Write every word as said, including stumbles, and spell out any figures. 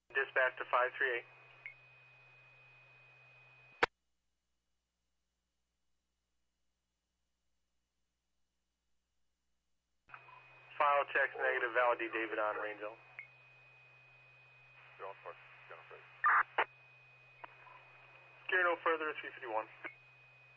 Dispatch to five three eight. File checks negative, validate David on range zone. Carry no further, three fifty-one.